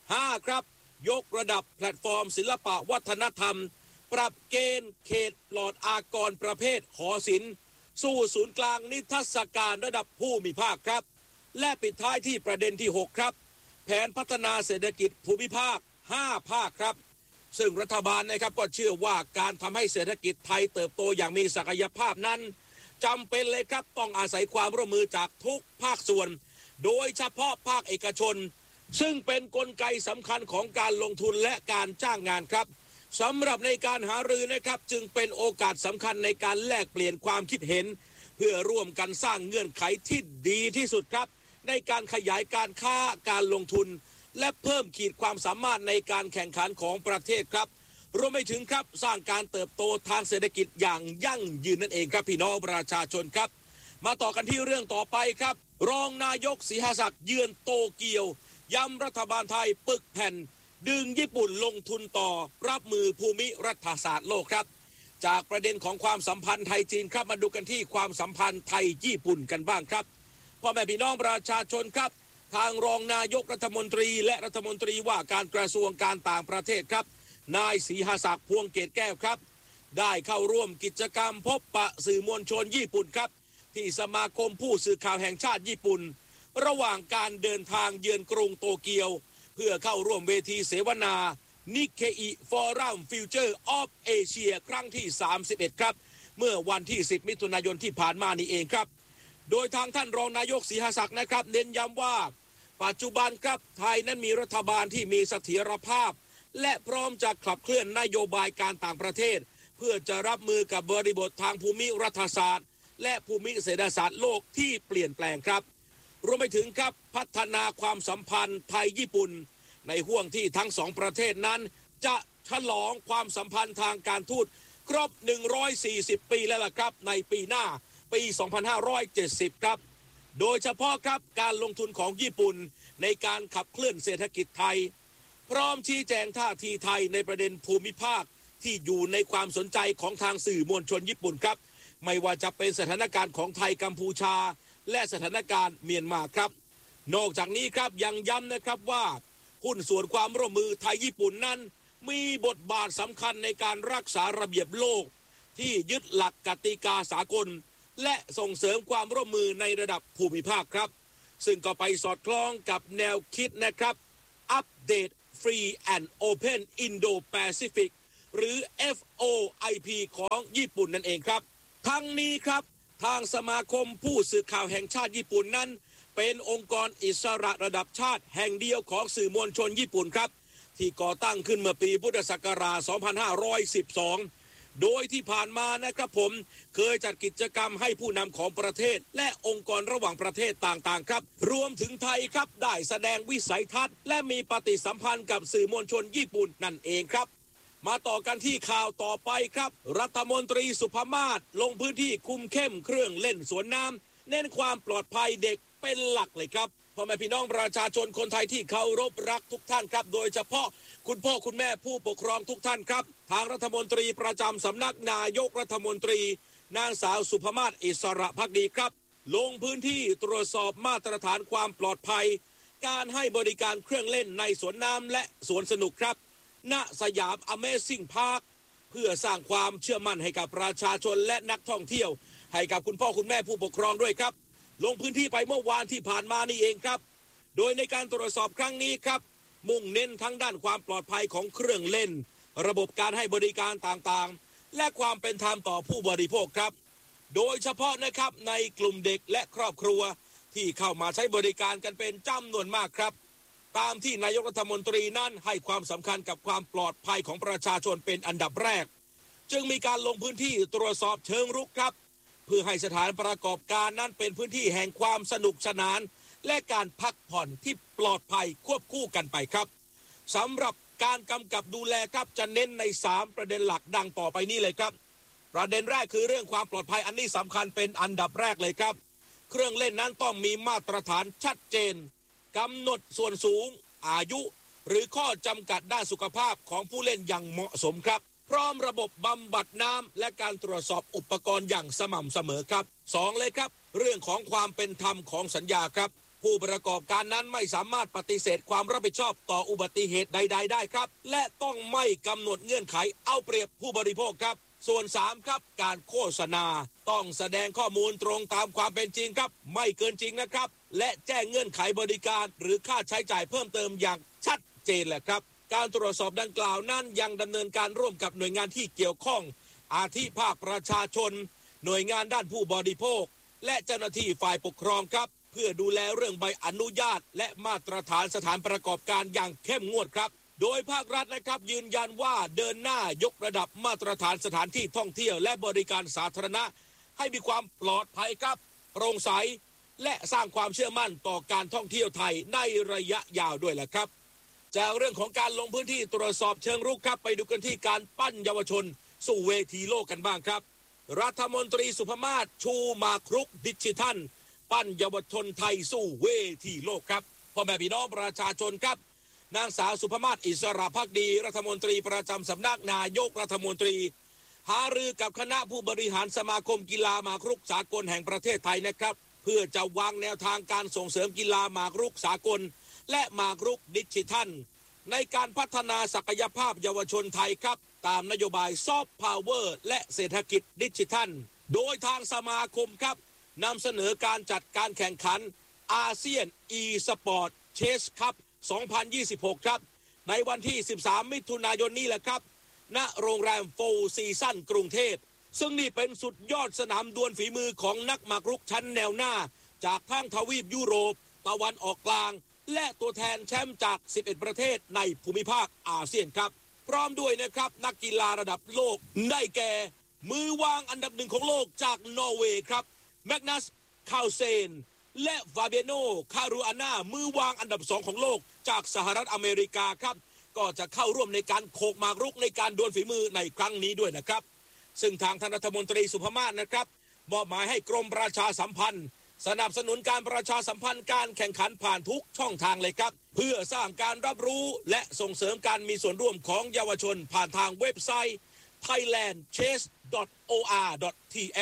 5ครับยกระดับแพลตฟอร์มศิลปะวัฒนธรรมปรับเกณฑ์เขตปลอดอากรประเภทหอศิลป์สู่ศูนย์กลางนิทรรศการระดับภูมิภาคครับและปิดท้ายที่ประเด็นที่6ครับแผนพัฒนาเศรษฐกิจภูมิภาค5ภาคครับซึ่งรัฐบาลนะครับก็เชื่อว่าการทำให้เศรษฐกิจไทยเติบโตอย่างมีศักยภาพนั้นจำเป็นเลยครับต้องอาศัยความร่วมมือจากทุกภาคส่วนโดยเฉพาะภาคเอกชนซึ่งเป็นกลไกสำคัญของการลงทุนและการจ้างงานครับสำหรับในการหารือนะครับจึงเป็นโอกาสสำคัญในการแลกเปลี่ยนความคิดเห็นเพื่อร่วมกันสร้างเงื่อนไขที่ดีที่สุดครับในการขยายการค้าการลงทุนและเพิ่มขีดความสามารถในการแข่งขันของประเทศครับรวมไปถึงครับสร้างการเติบโตทางเศรษฐกิจอย่างยั่งยืนนั่นเองครับพี่น้องประชาชนครับมาต่อกันที่เรื่องต่อไปครับรองนายกศรีหศักดิ์เยือนโตเกียวย้ำรัฐบาลไทยปึกแผ่นดึงญี่ปุ่นลงทุนต่อรับมือภูมิรัฐศาสตร์โลกครับจากประเด็นของความสัมพันธ์ไทยจีนครับมาดูกันที่ความสัมพันธ์ไทยญี่ปุ่นกันบ้างครับพ่อแม่พี่น้องประชาชนครับทางรองนายกรัฐมนตรีและรัฐมนตรีว่าการกระทรวงการต่างประเทศครับนายศรีหศักดิ์พวงเกตแก้วครับได้เข้าร่วมกิจกรรมพบปะสื่อมวลชนญี่ปุ่นครับที่สมาคมผู้สื่อข่าวแห่งชาติญี่ปุ่นระหว่างการเดินทางเยือนกรุงโตเกียวเพื่อเข้าร่วมเวทีเสวนานิเคอิฟอรัมฟิวเจอร์ออฟเอเชียครั้งที่31ครับเมื่อวันที่10มิถุนายนที่ผ่านมานี่เองครับโดยทางท่านรองนายกศรีหศักดิ์นะครับเน้นย้ำว่าปัจจุบันครับไทยนั้นมีรัฐบาลที่มีเสถียรภาพและพร้อมจะขับเคลื่อนนโยบายการต่างประเทศเพื่อจะรับมือกับบริบททางภูมิรัฐศาสตร์และภูมิเศรษฐศาสตร์โลกที่เปลี่ยนแปลงครับรวมไปถึงครับพัฒนาความสัมพันธ์ไทยญี่ปุ่นในห่วงที่ทั้งสองประเทศนั้นจะฉลองความสัมพันธ์ทางการทูตครบ140 ปีแล้วล่ะครับในปีหน้าปี2570ครับโดยเฉพาะครับการลงทุนของญี่ปุ่นในการขับเคลื่อนเศรษฐกิจไทยพร้อมชี้แจงท่าทีไทยในประเด็นภูมิภาคที่อยู่ในความสนใจของทางสื่อมวลชนญี่ปุ่นครับไม่ว่าจะเป็นสถานการณ์ของไทยกัมพูชาและสถานการณ์เมียนมาครับนอกจากนี้ครับยังย้ำนะครับว่าหุ้นส่วนความร่วมมือไทยญี่ปุ่นนั้นมีบทบาทสำคัญในการรักษาระเบียบโลกที่ยึดหลักกติกาสากลและส่งเสริมความร่วมมือในระดับภูมิภาคครับซึ่งก็ไปสอดคล้องกับแนวคิดนะครับ Update Free and Open Indo-Pacific หรือ FOIP ของญี่ปุ่นนั่นเองครับทั้งนี้ครับทางสมาคมผู้สื่อข่าวแห่งชาติญี่ปุ่นนั้นเป็นองค์กรอิสระระดับชาติแห่งเดียวของสื่อมวลชนญี่ปุ่นครับที่ก่อตั้งขึ้นเมื่อปีพุทธศักราช 2512 โดยที่ผ่านมานะครับผมเคยจัดกิจกรรมให้ผู้นำของประเทศและองค์กรระหว่างประเทศต่างๆครับรวมถึงไทยครับได้แสดงวิสัยทัศน์และมีปฏิสัมพันธ์กับสื่อมวลชนญี่ปุ่นนั่นเองครับมาต่อกันที่ข่าวต่อไปครับรัฐมนตรีสุภมาศลงพื้นที่คุมเข้มเครื่องเล่นสวนน้ำเน้นความปลอดภัยเด็กเป็นหลักเลยครับพ่อแม่พี่น้องประชาชนคนไทยที่เคารพรักทุกท่านครับโดยเฉพาะคุณพ่อคุณแม่ผู้ปกครองทุกท่านครับทางรัฐมนตรีประจำสำนักนายกรัฐมนตรีนางสาวสุภมาศอิสระภักดีครับลงพื้นที่ตรวจสอบมาตรฐานความปลอดภัยการให้บริการเครื่องเล่นในสวนน้ำและสวนสนุกครับณสยาม Amazing Park เพื่อสร้างความเชื่อมั่นให้กับประชาชนและนักท่องเที่ยวให้กับคุณพ่อคุณแม่ผู้ปกครองด้วยครับลงพื้นที่ไปเมื่อวานที่ผ่านมานี่เองครับโดยในการตรวจสอบครั้งนี้ครับมุ่งเน้นทั้งด้านความปลอดภัยของเครื่องเล่นระบบการให้บริการต่างๆและความเป็นธรรมต่อผู้บริโภคครับโดยเฉพาะนะครับในกลุ่มเด็กและครอบครัวที่เข้ามาใช้บริการกันเป็นจำนวนมากครับตามที่นายกรัฐมนตรีนั้นให้ความสำคัญกับความปลอดภัยของประชาชนเป็นอันดับแรกจึงมีการลงพื้นที่ตรวจสอบเชิงรุกครับเพื่อให้สถานประกอบการนั้นเป็นพื้นที่แห่งความสนุกสนานและการพักผ่อนที่ปลอดภัยควบคู่กันไปครับสำหรับการกำกับดูแลครับจะเน้นใน3ประเด็นหลักดังต่อไปนี้เลยครับประเด็นแรกคือเรื่องความปลอดภัยอันนี้สำคัญเป็นอันดับแรกเลยครับเครื่องเล่นนั้นต้องมีมาตรฐานชัดเจนกำหนดส่วนสูงอายุหรือข้อจำกัดด้านสุขภาพของผู้เล่นอย่างเหมาะสมครับพร้อมระบบบำบัดน้ำและการตรวจสอบอุปกรณ์อย่างสม่ำเสมอครับ2เลยครับเรื่องของความเป็นธรรมของสัญญาครับผู้ประกอบการนั้นไม่สามารถปฏิเสธความรับผิดชอบต่ออุบัติเหตุใดๆได้ครับและต้องไม่กำหนดเงื่อนไขเอาเปรียบผู้บริโภคครับส่วน3ครับการโฆษณาต้องแสดงข้อมูลตรงตามความเป็นจริงครับไม่เกินจริงนะครับและแจ้งเงื่อนไขบริการหรือค่าใช้จ่ายเพิ่มเติมอย่างชัดเจนแหละครับการตรวจสอบดังกล่าวนั้นยังดำเนินการร่วมกับหน่วยงานที่เกี่ยวข้องอาทิภาคประชาชนหน่วยงานด้านผู้บริโภคและเจ้าหน้าที่ฝ่ายปกครองครับเพื่อดูแลเรื่องใบอนุญาตและมาตรฐานสถานประกอบการอย่างเข้มงวดครับโดยภาครัฐนะครับยืนยันว่าเดินหน้ายกระดับมาตรฐานสถานที่ท่องเที่ยวและบริการสาธารณะให้มีความปลอดภัยครับโปร่งใสและสร้างความเชื่อมั่นต่อการท่องเที่ยวไทยในระยะยาวด้วยแหละครับจากเรื่องของการลงพื้นที่ตรวจสอบเชิงรุกครับไปดูกันที่การปั้นเยาวชนสู่เวทีโลกกันบ้างครับรัฐมนตรีสุภมาศชูหมากรุกดิจิทัลปั้นเยาวชนไทยสู่เวทีโลกครับพ่อแม่พี่น้องประชาชนครับนางสาวสุภมาศอิสระภักดีรัฐมนตรีประจำสำนักนายกรัฐมนตรีหารือกับคณะผู้บริหารสมาคมกีฬาหมากรุกสากลแห่งประเทศไทยนะครับเพื่อจะวางแนวทางการส่งเสริมกีฬาหมากรุกสากลและหมากรุกดิจิทัลในการพัฒนาศักยภาพเยาวชนไทยครับตามนโยบายซอฟต์พาวเวอร์และเศรษฐกิจดิจิทัลโดยทางสมาคมครับนำเสนอการจัดการแข่งขันอาเซียน e-sport chess cup 2026 ครับในวันที่13มิถุนายนนี้แหละครับณโรงแรมโฟร์ซีซั่นกรุงเทพซึ่งนี่เป็นสุดยอดสนามดวลฝีมือของนักหมากรุกชั้นแนวหน้าจากทั้งทวีปยุโรปตะวันออกกลางและตัวแทนแชมป์จาก11ประเทศในภูมิภาคอาเซียนครับพร้อมด้วยนะครับนักกีฬาระดับโลกได้แก่มือวางอันดับ1ของโลกจากนอร์เวย์ครับแมกนัสคาลเซนและฟาเบียโนคารูอาน่ามือวางอันดับ2ของโลกจากสหรัฐอเมริกาครับก็จะเข้าร่วมในการโขกหมากรุกในการดวลฝีมือในครั้งนี้ด้วยนะครับซึ่งทางท่านรัฐมนตรีสุภมาศนะครับมอบหมายให้กรมประชาสัมพันธ์สนับสนุนการประชาสัมพันธ์การแข่งขันผ่านทุกช่องทางเลยครับเพื่อสร้างการรับรู้และส่งเสริมการมีส่วนร่วมของเยาวชนผ่านทางเว็บไซต์ thailandchess.or.th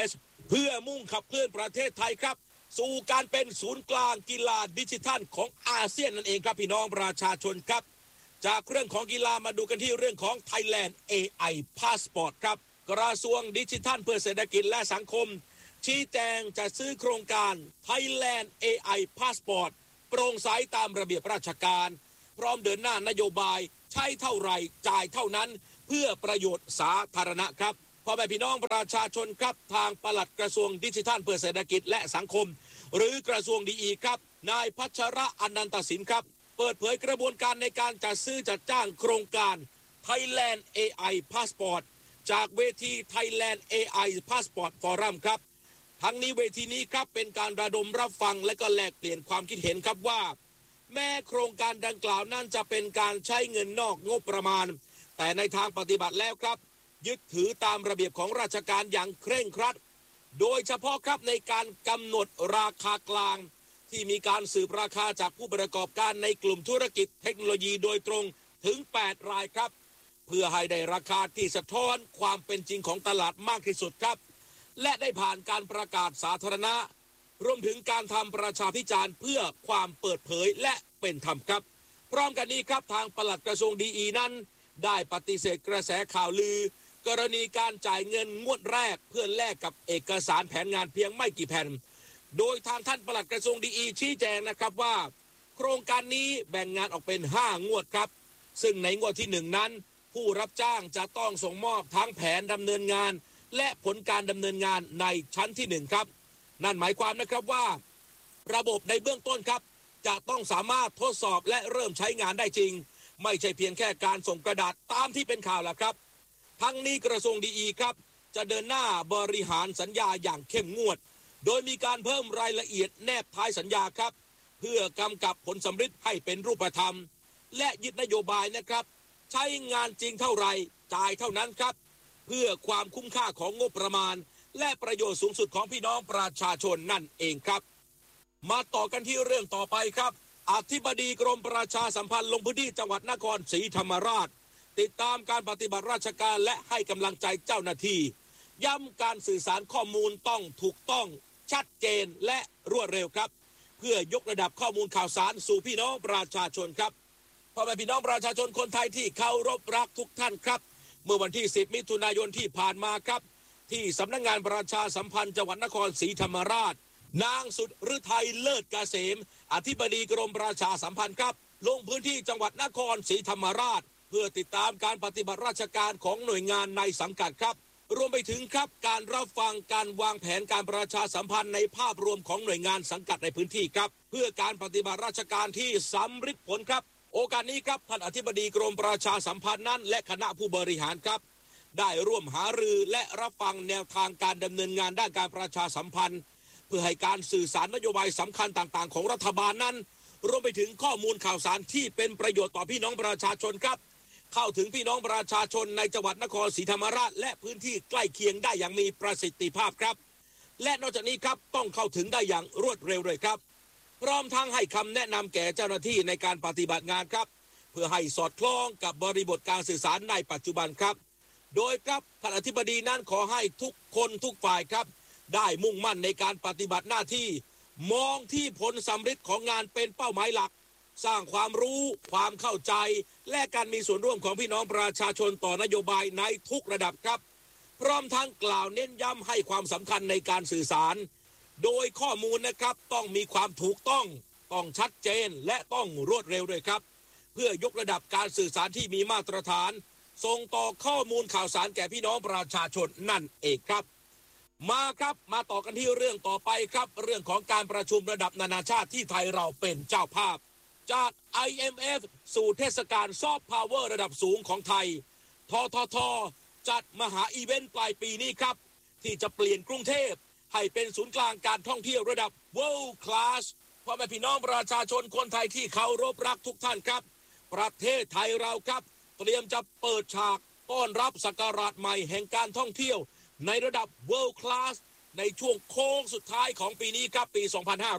เพื่อมุ่งขับเคลื่อนประเทศไทยครับสู่การเป็นศูนย์กลางกีฬาดิจิทัลของอาเซียนนั่นเองครับพี่น้องประชาชนครับจากเรื่องของกีฬามาดูกันที่เรื่องของ Thailand AI Passport ครับกระทรวงดิจิทัลเพื่อเศรษฐกิจและสังคมชี้แจงจะซื้อโครงการ Thailand AI Passport โปร่งใสตามระเบียบราชการพร้อมเดินหน้านโยบายใช้เท่าไหร่จ่ายเท่านั้นเพื่อประโยชน์สาธารณะครับพ่อแม่พี่น้องประชาชนครับทางปลัดกระทรวงดิจิทัลเพื่อเศรษฐกิจและสังคมหรือกระทรวงดีอีครับนายพัชระอนันตสินครับเปิดเผยกระบวนการในการจัดซื้อจัดจ้างโครงการ Thailand AI Passport จากเวที Thailand AI Passport Forum ครับทั้งนี้เวทีนี้ครับเป็นการระดมรับฟังและก็แลกเปลี่ยนความคิดเห็นครับว่าแม้โครงการดังกล่าวนั้นจะเป็นการใช้เงินนอกงบประมาณแต่ในทางปฏิบัติแล้วครับยึดถือตามระเบียบของราชการอย่างเคร่งครัดโดยเฉพาะครับในการกำหนดราคากลางที่มีการสืบราคาจากผู้ประกอบการในกลุ่มธุรกิจเทคโนโลยีโดยตรงถึง8รายครับเพื่อให้ได้ราคาที่สะท้อนความเป็นจริงของตลาดมากที่สุดครับและได้ผ่านการประกาศสาธารณะรวมถึงการทำประชาพิจารณ์เพื่อความเปิดเผยและเป็นธรรมครับพร้อมกันนี้ครับทางปลัดกระทรวงดีอีนั้นได้ปฏิเสธกระแสข่าวลือกรณีการจ่ายเงินงวดแรกเพื่อแลกกับเอกสารแผนงานเพียงไม่กี่แผ่นโดยทางท่านปลัดกระทรวงดีอีชี้แจงนะครับว่าโครงการนี้แบ่งงานออกเป็น5งวดครับซึ่งในงวดที่1นั้นผู้รับจ้างจะต้องส่งมอบทั้งแผนดำเนินงานและผลการดำเนินงานในชั้นที่1ครับนั่นหมายความนะครับว่าระบบในเบื้องต้นครับจะต้องสามารถทดสอบและเริ่มใช้งานได้จริงไม่ใช่เพียงแค่การส่งกระดาษตามที่เป็นข่าวล่ะครับทั้งนี้กระทรวงดีอีครับจะเดินหน้าบริหารสัญญาอย่างเข้มงวดโดยมีการเพิ่มรายละเอียดแนบท้ายสัญญาครับเพื่อกำกับผลสำฤทธิ์ให้เป็นรูปธรรมและยึดนโยบายนะครับใช้งานจริงเท่าไหร่จ่ายเท่านั้นครับเพื่อความคุ้มค่าของงบประมาณและประโยชน์สูงสุดของพี่น้องประชาชนนั่นเองครับมาต่อกันที่เรื่องต่อไปครับอธิบดีกรมประชาสัมพันธ์ลงพื้นที่จังหวัดนครศรีธรรมราชติดตามการปฏิบัติราชการและให้กำลังใจเจ้าหน้าที่ย้ำการสื่อสารข้อมูลต้องถูกต้องชัดเจนและรวดเร็วครับเพื่อยกระดับข้อมูลข่าวสารสู่พี่น้องประชาชนครับพ่อแม่พี่น้องประชาชนคนไทยที่เคารพรักทุกท่านครับเมื่อวันที่10มิถุนายนที่ผ่านมาครับที่สำนักงานประชาสัมพันธ์จังหวัดนครศรีธรรมราชนางสุดฤทัยเลิศเกษมอธิบดีกรมประชาสัมพันธ์ครับลงพื้นที่จังหวัดนครศรีธรรมราชเพื่อติดตามการปฏิบัติราชการของหน่วยงานในสังกัดครับรวมไปถึงครับการรับฟังการวางแผนการประชาสัมพันธ์ในภาพรวมของหน่วยงานสังกัดในพื้นที่ครับเพื่อการปฏิบัติราชการที่สำฤทธิ์ผลครับโอกาสนี้ครับท่านอธิบดีกรมประชาสัมพันธ์นั้นและคณะผู้บริหารครับได้ร่วมหารือและรับฟังแนวทางการดำเนินงานด้านการประชาสัมพันธ์เพื่อให้การสื่อสารนโยบายสำคัญต่างๆของรัฐบาลนั้นรวมไปถึงข้อมูลข่าวสารที่เป็นประโยชน์ต่อพี่น้องประชาชนครับเข้าถึงพี่น้องประชาชนในจังหวัดนครศรีธรรมราชและพื้นที่ใกล้เคียงได้อย่างมีประสิทธิภาพครับและนอกจากนี้ครับต้องเข้าถึงได้อย่างรวดเร็วเลยครับพร้อมทั้งให้คำแนะนำแก่เจ้าหน้าที่ในการปฏิบัติงานครับเพื่อให้สอดคล้องกับบริบทการสื่อสารในปัจจุบันครับโดยครับท่านอธิบดีนั้นขอให้ทุกคนทุกฝ่ายครับได้มุ่งมั่นในการปฏิบัติหน้าที่มองที่ผลสำฤทธิ์ของงานเป็นเป้าหมายหลักสร้างความรู้ความเข้าใจและการมีส่วนร่วมของพี่น้องประชาชนต่อนโยบายในทุกระดับครับพร้อมทั้งกล่าวเน้นย้ำให้ความสำคัญในการสื่อสารโดยข้อมูลนะครับต้องมีความถูกต้องชัดเจนและต้องรวดเร็วด้วยครับเพื่อยกระดับการสื่อสารที่มีมาตรฐานส่งต่อข้อมูลข่าวสารแก่พี่น้องประชาชนนั่นเองครับมาต่อกันที่เรื่องต่อไปครับเรื่องของการประชุมระดับนานาชาติที่ไทยเราเป็นเจ้าภาพจาก IMF สู่เทศกาลซอฟต์พาวเวอร์ระดับสูงของไทยททท.จัดมหาอีเวนต์ปลายปีนี้ครับที่จะเปลี่ยนกรุงเทพให้เป็นศูนย์กลางการท่องเที่ยวระดับ World Class พ่อแม่พี่น้องประชาชนคนไทยที่เคารพรักทุกท่านครับประเทศไทยเราครับเตรียมจะเปิดฉากต้อนรับศักราชใหม่แห่งการท่องเที่ยวในระดับ World Class ในช่วงโค้งสุดท้ายของปีนี้ครับปี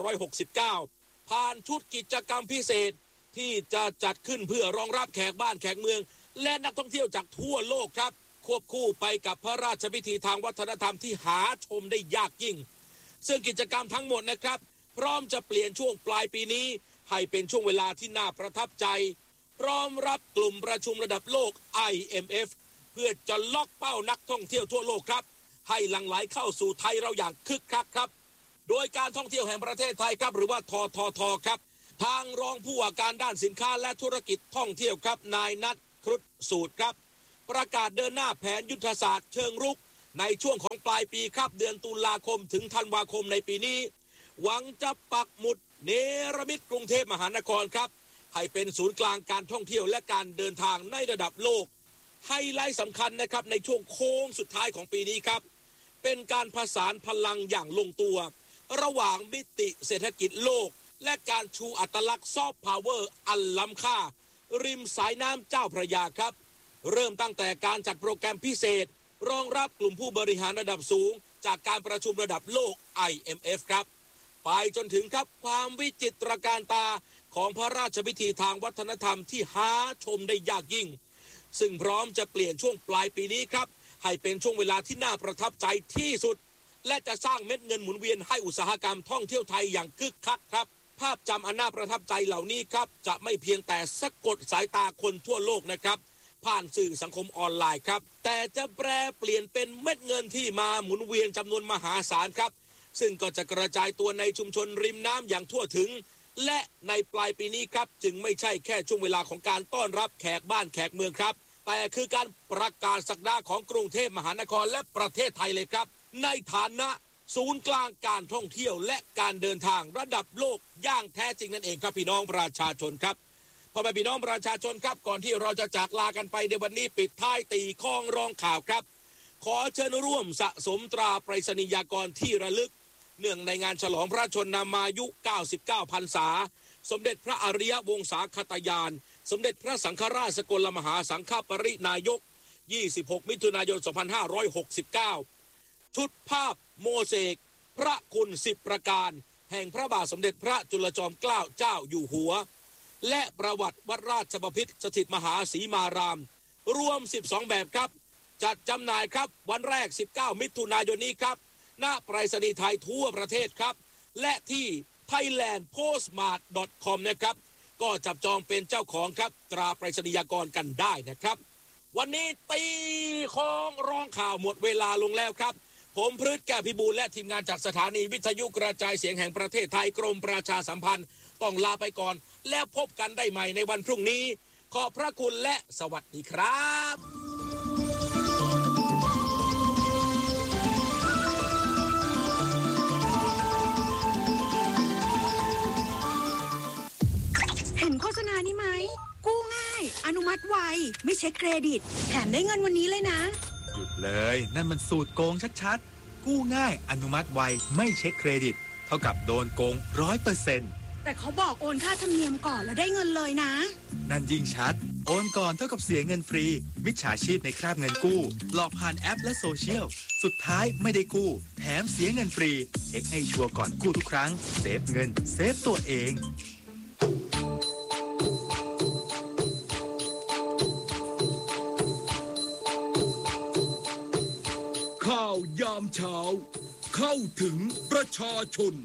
2569 ผ่านชุดกิจกรรมพิเศษที่จะจัดขึ้นเพื่อรองรับแขกบ้านแขกเมืองและนักท่องเที่ยวจากทั่วโลกครับควบคู่ไปกับพระราชพิธีทางวัฒนธรรมที่หาชมได้ยากยิ่งซึ่งกิจกรรมทั้งหมดนะครับพร้อมจะเปลี่ยนช่วงปลายปีนี้ให้เป็นช่วงเวลาที่น่าประทับใจพร้อมรับกลุ่มประชุมระดับโลก IMF เพื่อจะล็อกเป้านักท่องเที่ยวทั่วโลกครับให้หลั่งไหลเข้าสู่ไทยเราอย่างคึกคักครับโดยการท่องเที่ยวแห่งประเทศไทยครับหรือว่าทททครับทางรองผู้ว่าการด้านสินค้าและธุรกิจท่องเที่ยวครับนายนัทครุฑสูตรครับประกาศเดินหน้าแผนยุทธศาสตร์เชิงรุกในช่วงของปลายปีครับเดือนตุลาคมถึงธันวาคมในปีนี้หวังจะปักหมุดเนรมิตกรุงเทพมหานครครับให้เป็นศูนย์กลางการท่องเที่ยวและการเดินทางในระดับโลกไฮไลท์สำคัญนะครับในช่วงโค้งสุดท้ายของปีนี้ครับเป็นการผสานพลังอย่างลงตัวระหว่างมิติเศรษฐกิจโลกและการชูอัตลักษณ์ซอฟต์พาวเวอร์อันล้ำค่าริมสายน้ำเจ้าพระยาครับเริ่มตั้งแต่การจัดโปรแกรมพิเศษรองรับกลุ่มผู้บริหารระดับสูงจากการประชุมระดับโลก IMF ครับไปจนถึงครับความวิจิตรการตาของพระราชพิธีทางวัฒนธรรมที่หาชมได้ยากยิ่งซึ่งพร้อมจะเปลี่ยนช่วงปลายปีนี้ครับให้เป็นช่วงเวลาที่น่าประทับใจที่สุดและจะสร้างเม็ดเงินหมุนเวียนให้อุตสาหกรรมท่องเที่ยวไทยอย่างคึกคักครับภาพจำอันน่าประทับใจเหล่านี้ครับจะไม่เพียงแต่สะกดสายตาคนทั่วโลกนะครับผ่านสื่อสังคมออนไลน์ครับแต่จะแปรเปลี่ยนเป็นเม็ดเงินที่มาหมุนเวียนจำนวนมหาศาลครับซึ่งก็จะกระจายตัวในชุมชนริมน้ำอย่างทั่วถึงและในปลายปีนี้ครับจึงไม่ใช่แค่ช่วงเวลาของการต้อนรับแขกบ้านแขกเมืองครับแต่คือการประกาศศักดาของกรุงเทพมหานครและประเทศไทยเลยครับในฐานะศูนย์กลางการท่องเที่ยวและการเดินทางระดับโลกอย่างแท้จริงนั่นเองครับพี่น้องประชาชนครับพ่อแม่พี่น้องประชาชนครับก่อนที่เราจะจากลากันไปในวันนี้ปิดท้ายตีข้องรองข่าวครับขอเชิญร่วมสะสมตราไปรษณียากรที่ระลึกเนื่องในงานฉลองพระชนมายุ 99 พรรษาสมเด็จพระอริยวงศาคตยานสมเด็จพระสังฆราชสกลมหาสังฆปรินายก 26 มิถุนายน 2569 ชุดภาพโมเสกพระคุณ10ประการแห่งพระบาทสมเด็จพระจุลจอมเกล้าเจ้าอยู่หัวและประวัติวัดราชบพิตรสถิตมหาสีมารามรวม12แบบครับจัดจำหน่ายครับวันแรก19 มิถุนายนนี้ครับณไปรษณีย์ไทยทั่วประเทศครับและที่ thailandpostmart.com นะครับก็จับจองเป็นเจ้าของครับตราไปรษณียากรกันได้นะครับวันนี้ตีของร้องข่าวหมดเวลาลงแล้วครับผมพฤทธิ์แก้วพิบูลและทีมงานจากสถานีวิทยุกระจายเสียงแห่งประเทศไทยกรมประชาสัมพันธ์ต้องลาไปก่อนแล้วพบกันได้ใหม่ในวันพรุ่งนี้ขอบพระคุณและสวัสดีครับเห็นโฆษณานี้ไหมกู้ง่ายอนุมัติไวไม่เช็คเครดิตแถมได้เงินวันนี้เลยนะหยุดเลยนั่นมันสูตรโกงชัดๆกู้ง่ายอนุมัติไวไม่เช็คเครดิตเท่ากับโดนโกง 100% แต่เขาบอกโอนค่าธรรมเนียมก่อนแล้วได้เงินเลยนะนั่นยิ่งชัดโอนก่อนเท่ากับเสียเงินฟรีมิจฉาชีพในคราบเงินกู้หลอกผ่านแอปและโซเชียลสุดท้ายไม่ได้กู้แถมเสียเงินฟรีเช็คให้ชัวร์ก่อนกู้ทุกครั้งเซฟเงินเซฟตัวเองข่าวยามเช้าเข้าถึงประชาชน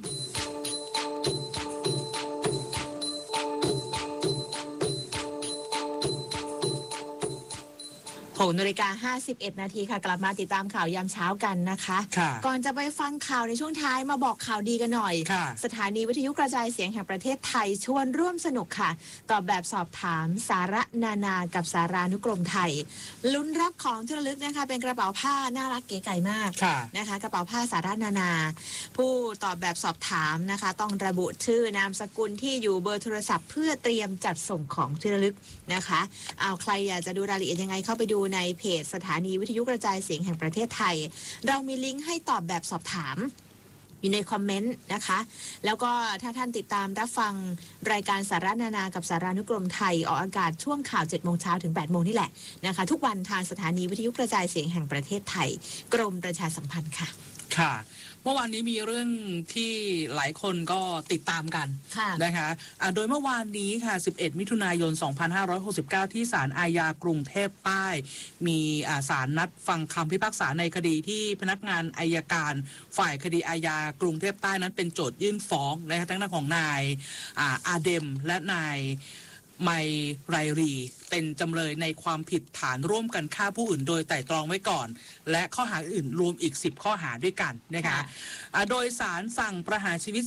6:51 นาทีค่ะกลับมาติดตามข่าวยามเช้ากันนะคะ ก่อนจะไปฟังข่าวในช่วงท้ายมาบอกข่าวดีกันหน่อยสถานีวิทยุกระจายเสียงแห่งประเทศไทยชวนร่วมสนุกค่ะตอบแบบสอบถามสาระนานากับสารานุกรมไทยลุ้นรับของที่ระลึกนะคะเป็นกระเป๋าผ้าน่ารักเก๋ไก๋มากนะคะกระเป๋าผ้าสาระนานาผู้ตอบแบบสอบถามนะคะต้องระบุชื่อนามสกุลที่อยู่เบอร์โทรศัพท์เพื่อเตรียมจัดส่งของที่ระลึกนะคะเอาใครอยากจะดูรายละเอียดยังไงเข้าไปดูในเพจสถานีวิทยุกระจายเสียงแห่งประเทศไทยเรามีลิงก์ให้ตอบแบบสอบถามอยู่ในคอมเมนต์นะคะแล้วก็ถ้าท่านติดตามรับฟังรายการสาระนานากับสารานุกรมไทยออกอากาศช่วงข่าว 7 โมงเช้าถึง 8 โมงนี่แหละนะคะทุกวันทางสถานีวิทยุกระจายเสียงแห่งประเทศไทยกรมประชาสัมพันธ์ค่ะค่ะ เมื่อวานนี้มีเรื่องที่หลายคนก็ติดตามกันค่ะนะคะโดยเมื่อวานนี้ค่ะ 11 มิถุนายน 2569 ที่ศาลอาญากรุงเทพใต้มีศาลนัดฟังคำพิพากษาในคดีที่พนักงานอัยการฝ่ายคดีอาญากรุงเทพใต้นั้นเป็นโจทยื่นฟ้องนะคะทั้งด้านของนายอาเดมและนายไมไรรีเป็นจำเลยในความผิดฐานร่วมกันฆ่าผู้อื่นโดยไตร่ตรองไว้ก่อน และข้อหาอื่นรวมอีก10ข้อหาด้วยกันนะคะโดยศาลสั่งประหารชีวิต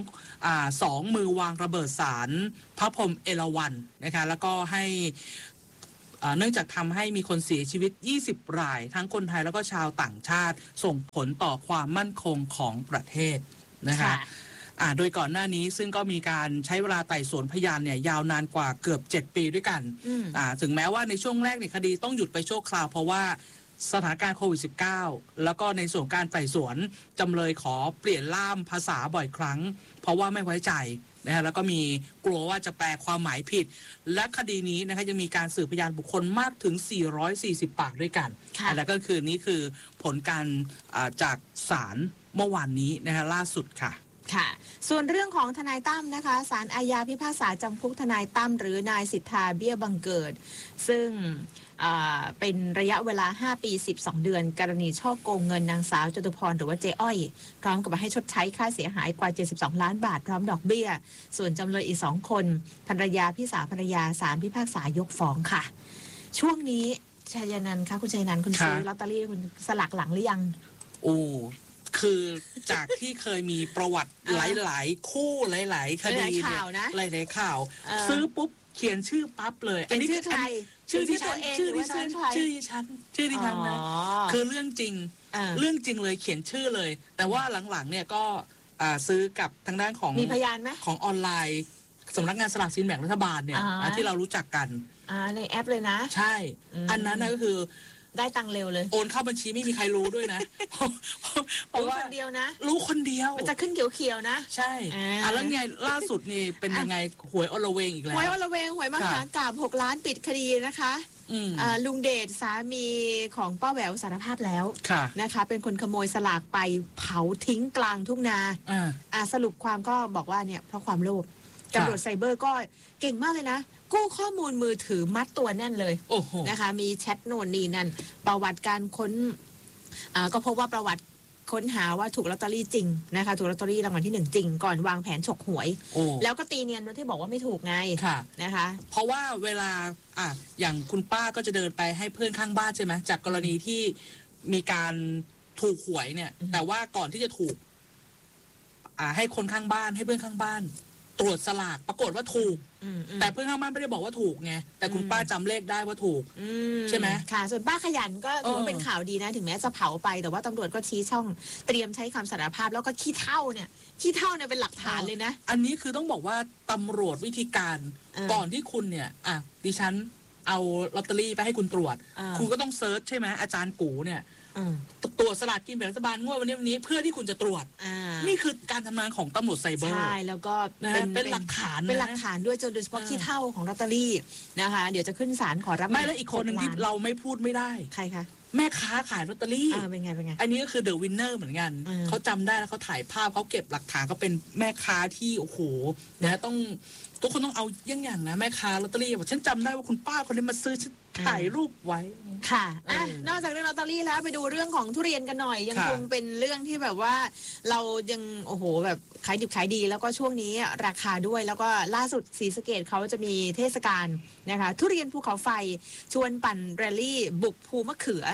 2มือวางระเบิดศาลพระพรหมเอราวัณนะคะแล้วก็ให้เนื่องจากทำให้มีคนเสียชีวิต20รายทั้งคนไทยแล้วก็ชาวต่างชาติส่งผลต่อความมั่นคงของประเทศนะคะโดยก่อนหน้านี้ซึ่งก็มีการใช้เวลาไต่สวนพยานเนี่ยยาวนานกว่าเกือบ7ปีด้วยกันถึงแม้ว่าในช่วงแรกในคดีต้องหยุดไปชั่วคราวเพราะว่าสถานการณ์โควิด -19 แล้วก็ในส่วนการไต่สวนจำเลยขอเปลี่ยนล่ามภาษาบ่อยครั้งเพราะว่าไม่ไว้ใจนะฮะแล้วก็มีกลัวว่าจะแปลความหมายผิดและคดีนี้นะคะยังมีการสืบพยานบุคคลมากถึง440ปากด้วยกันและก็คือนี่คือผลการจากศาลเมื่อวานนี้นะฮะล่าสุดค่ะค่ะส่วนเรื่องของทนายตั้มนะคะศาลอาญาพิพากษาจำคุกทนายตั้มหรือนายสิทธาเบี้ยบังเกิดซึ่งเป็นระยะเวลา5ปี12เดือนกรณีช่อโกงเงินนางสาวจตุพรหรือว่าเจ๊อ้อยพร้อมกับให้ชดใช้ค่าเสียหายกว่า72ล้านบาทพร้อมดอกเบี้ยส่วนจำเลยอีก2คนภรรยาพี่สาวภรรยาศาลพิพากษายกฟ้องค่ะช่วงนี้ชัยนันท์คะคุณชัยนันท์คุณซื้อลอตเตอรี่คุณสลักหลังหรือยังโอ้คือจากที่เคยมีประวัติหลายๆคู่หลายๆคดีเนี่ยหลายๆข่าวซื้อปุ๊บเขียนชื่อปั๊บเลยอันนี้ชื่อใครชื่อที่ตัวเองชื่อที่ฉันชื่อที่ฉันนะคือเรื่องจริงเลยเขียนชื่อเลยแต่ว่าหลังๆเนี่ยก็ซื้อกับทางด้านของมีพยานไหมของออนไลน์สำนักงานสลากกินแบ่งรัฐบาลเนี่ยที่เรารู้จักกันในแอปเลยนะใช่อันนั้นก็คือได้ตังเร็วเลยโอนเข้าบัญชีไม่มีใครรู้ด้วยนะเพราะว่าคนเดียวนะรู้คนเดียวมันจะขึ้นเขียวๆนะใช่แล้วไงล่าสุดนี่เป็นยังไงหวยอลเวงอีกแล้วหวยอลเวงหวยมหากาพย์6 ล้านปิดคดีนะคะลุงเดชสามีของป้าแหววสารภาพแล้วนะคะเป็นคนขโมยสลากไปเผาทิ้งกลางทุ่งนาสรุปความก็บอกว่าเนี่ยเพราะความโลภตำรวจไซเบอร์ก็เก่งมากเลยนะกู้ข้อมูลมือถือมัดตัวแน่นเลยนะคะมีแชทโน่นนี่นั่นประวัติการค้นก็พบว่าประวัติค้นหาว่าถูกลอตเตอรี่จริงนะคะถูกลอตเตอรี่รางวัลที่1จริงก่อนวางแผนฉกหวยแล้วก็ตีเนียนที่บอกว่าไม่ถูกไงนะคะเพราะว่าเวลาอย่างคุณป้าก็จะเดินไปให้เพื่อนข้างบ้านใช่ไหมจากกรณีที่มีการถูกหวยเนี่ยแต่ว่าก่อนที่จะถูกให้คนข้างบ้านให้เพื่อนข้างบ้านตรวจสลากปรากฏว่าถูกแต่เพื่อนข้างบ้านไม่ได้บอกว่าถูกไงแต่คุณป้าจำเลขได้ว่าถูกใช่ไหมค่ะส่วนป้าขยันก็ถือว่าเป็นข่าวดีนะถึงแม้จะเผาไปแต่ว่าตำรวจก็ชี้ช่องเตรียมใช้คำสารภาพแล้วก็ขี้เท่าเนี่ยเป็นหลักฐานเลยนะอันนี้คือต้องบอกว่าตำรวจวิธีการก่อนที่คุณเนี่ยดิฉันเอาลอตเตอรี่ไปให้คุณตรวจคุณก็ต้องเซิร์ชใช่ไหมอาจารย์กูเนี่ยตรวจสลากกินแบ่งรัฐบาลงวดวันนี้เพื่อที่คุณจะตรวจนี่คือการทำงานของตำรวจไซเบอร์ใช่แล้วก็เป็นหลักฐานเป็นหลักฐานด้วยโดยเฉพาะที่เท่าของลอตเตอรี่นะคะเดี๋ยวจะขึ้นศาลขอรับไม่แล้วอีกคนนึงที่เราไม่พูดไม่ได้ใครคะแม่ค้าขายลอตเตอรี่เป็นไงอันนี้ก็คือเดอะวินเนอร์เหมือนกันเขาจำได้แล้วเขาถ่ายภาพเขาเก็บหลักฐานเขาเป็นแม่ค้าที่โอ้โหนะต้องทุกคนต้องเอาอย่างนะแม่ค้าลอตเตอรี่บอกฉันจำได้ว่าคุณป้าคนนี้มาซื้อถ่ายรูปไว้ค่ะนอกจากเรื่องลอตเตอรี่แล้วไปดูเรื่องของทุเรียนกันหน่อยยังคงเป็นเรื่องที่แบบว่าเรายังโอ้โหแบบขายดิบขายดีแล้วก็ช่วงนี้ราคาด้วยแล้วก็ล่าสุดศรีสะเกษเขาจะมีเทศกาลนะคะทุเรียนภูเขาไฟชวนปั่นแรลลี่บุกภูมะเขือ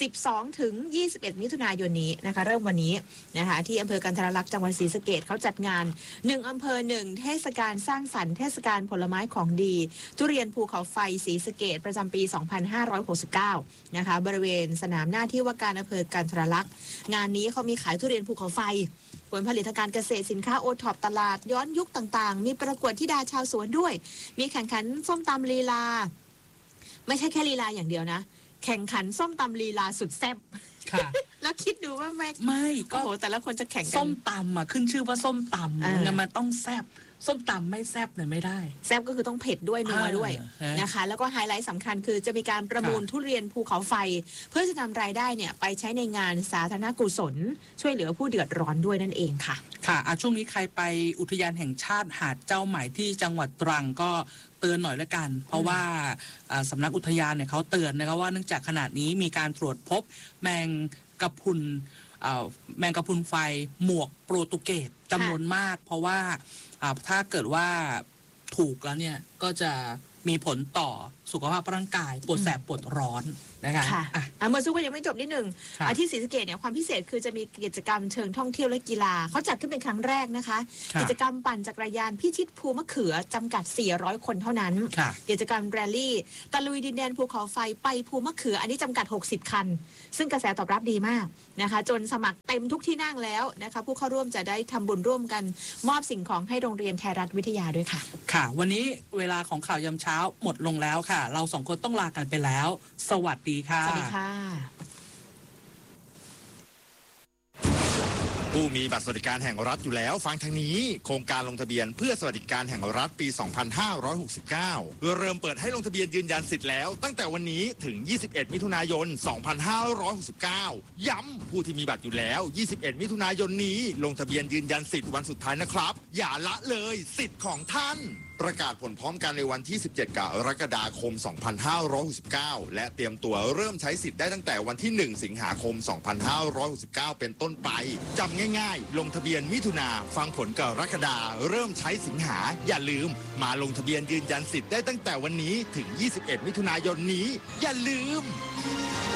12ถึง21มิถุนายนนี้นะคะเริ่มวันนี้นะคะที่อำเภอกันทรลักษณ์จังหวัดศรีสะเกษเขาจัดงาน1อำเภอ1เทศกาลสร้างสรรค์เทศกาลผลไม้ของดีทุเรียนภูเขาไฟศรีสะเกษประจำปี2569นะคะบริเวณสนามหน้าที่ว่าการอำเภอกันทรลักษณ์งานนี้เขามีขายทุเรียนภูเขาไฟผลผลิตทางการเกษตรสินค้าโอท็อปตลาดย้อนยุคต่างๆมีประกวดธิดาชาวสวนด้วยมีแข่งขันส้มตำลีลาไม่ใช่แค่ลีลาอย่างเดียวนะแข่งขันส้มตำลีลาสุดแซ่บค่ะแล้วคิดดูว่าไม่ก็โหแต่ละคนจะแข่งกันส้มตำขึ้นชื่อว่าส้มตำมันต้องแซ่บส้มตำไม่แซ่บเนี่ยไม่ได้แซ่บก็คือต้องเผ็ดด้วยนัวด้วยอ่านนะคะ แล้วก็ไฮไลท์สำคัญคือจะมีการประมูลค่ะทุเรียนภูเขาไฟ เพื่อจะนำรายได้เนี่ยไปใช้ในงานสาธารณกุศล ช่วยเหลือผู้เดือดร้อนด้วยนั่นเองค่ะค่ะช่วงนี้ใครไปอุทยานแห่งชาติหาดเจ้าไหมที่จังหวัดตรังก็เตือนหน่อยละกัน เพราะว่าสำนักอุทยานเนี่ยเขาเตือนนะครับว่าเนื่องจากขณะนี้มีการตรวจพบแมงกะพรุนไฟหมวกโปรตุเกสจำนวนมาก เพราะว่าถ้าเกิดว่าถูกแล้วเนี่ยก็จะมีผลต่อสุขภาพร่างกายปวดแสบปวดร้อนนะคะค่ะเมื่อสักครู่ยังไม่จบนิดหนึ่งค่ะที่ศรีสะเกษเนี่ยความพิเศษคือจะมีกิจกรรมเชิงท่องเที่ยวและกีฬาเขาจัดขึ้นเป็นครั้งแรกนะคะค่ะกิจกรรมปั่นจักรยานพิชิตภูมะเขือจำกัด 400 คนเท่านั้นค่ะกิจกรรมแรลลี่ตะลุยดินแดนภูเขาไฟไปภูมะเขืออันนี้จำกัด 60 คัน ซึ่งกระแสตอบรับดีมากนะคะ จนสมัครเต็มทุกที่นั่งแล้วนะคะผู้เข้าร่วมจะได้ทำบุญร่วมกันมอบสิ่งของให้โรงเรียนไทยรัฐวิทยาด้วยค่ะค่ะ วันนี้เวลาของข่าวยามเช้าหมดลงแล้วค่ะ เราสองคนต้องลากันไปแล้ว สวัสดีค่ะสวัสดีค่ะผู้มีบัตรสวัสดิการแห่งรัฐอยู่แล้วฟังทางนี้โครงการลงทะเบียนเพื่อสวัสดิการแห่งรัฐปี 2569 เริ่มเปิดให้ลงทะเบียนยืนยันสิทธิ์แล้วตั้งแต่วันนี้ถึง 21 มิถุนายน 2569 ย้ำผู้ที่มีบัตรอยู่แล้ว 21 มิถุนายนนี้ลงทะเบียนยืนยันสิทธิ์วันสุดท้ายนะครับ อย่าละเลยสิทธิ์ของท่าน ประกาศผลพร้อมกันในวันที่ 17 กรกฎาคม 2569 และเตรียมตัวเริ่มใช้สิทธิ์ได้ตั้งแต่วันที่ 1 สิงหาคม 2569 เป็นต้นไปจำง่ายๆ ลงทะเบียนมิถุนาฟังผลกรกฎาเริ่มใช้สิงหาอย่าลืมมาลงทะเบียนยืนยันสิทธิ์ได้ตั้งแต่วันนี้ถึง 21 มิถุนายนนี้อย่าลืม